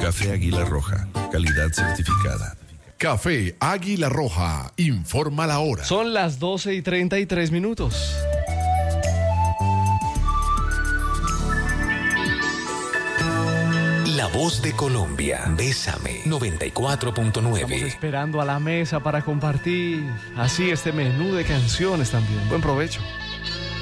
Café Águila Roja, calidad certificada. Café Águila Roja, informa la hora. Son las 12:33. La voz de Colombia, Bésame, 94.9. Estamos esperando a la mesa para compartir así este menú de canciones también. Buen provecho.